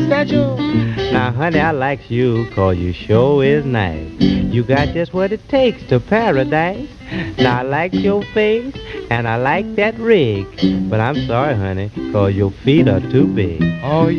statue. Now, honey, I likes you 'cause you sure is nice. You got just what it takes to paradise. Now, I like your face, and I like that rig. But I'm sorry, honey, 'cause your feet are too big. Oh,